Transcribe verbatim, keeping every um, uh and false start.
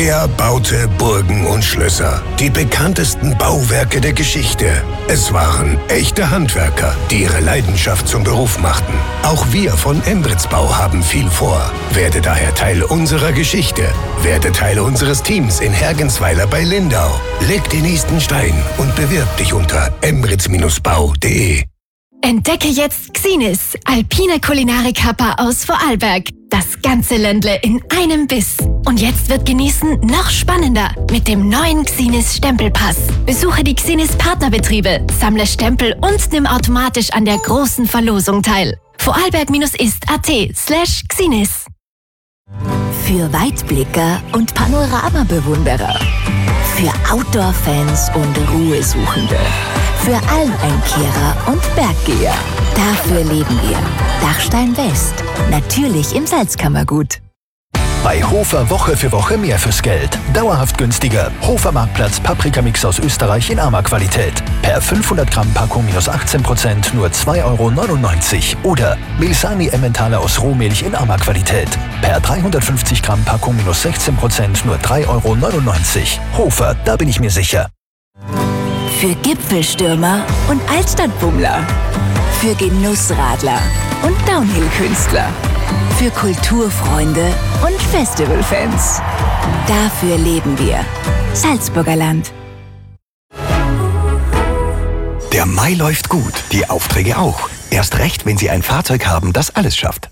Er baute Burgen und Schlösser, die bekanntesten Bauwerke der Geschichte. Es waren echte Handwerker, die ihre Leidenschaft zum Beruf machten. Auch wir von Embritzbau haben viel vor. Werde daher Teil unserer Geschichte. Werde Teil unseres Teams in Hergensweiler bei Lindau. Leg den nächsten Stein und bewirb dich unter embritz Bindestrich bau punkt de. Entdecke jetzt Xinis, alpine Kulinarik-Happer aus Vorarlberg. Das ganze Ländle in einem Biss. Und jetzt wird Genießen noch spannender mit dem neuen Xinis Stempelpass. Besuche die Xinis Partnerbetriebe, sammle Stempel und nimm automatisch an der großen Verlosung teil. Vorarlberg-ist.at slash Xinis. Für Weitblicker und Panoramabewunderer. Für Outdoor-Fans und Ruhesuchende. Für Almeinkehrer und Berggeher. Dafür leben wir. Dachstein West. Natürlich im Salzkammergut. Bei Hofer Woche für Woche mehr fürs Geld. Dauerhaft günstiger. Hofer Marktplatz Paprikamix aus Österreich in Arma-Qualität. Per fünfhundert Gramm Packung minus achtzehn Prozent nur zwei Euro neunundneunzig. Oder Milsani Emmentaler aus Rohmilch in Arma-Qualität. Per dreihundertfünfzig Gramm Packung minus sechzehn Prozent nur drei Euro neunundneunzig. Hofer, da bin ich mir sicher. Für Gipfelstürmer und Altstadtbummler. Für Genussradler und Downhill-Künstler. Für Kulturfreunde und Festivalfans. Dafür leben wir. Salzburger Land. Der Mai läuft gut, die Aufträge auch. Erst recht, wenn Sie ein Fahrzeug haben, das alles schafft.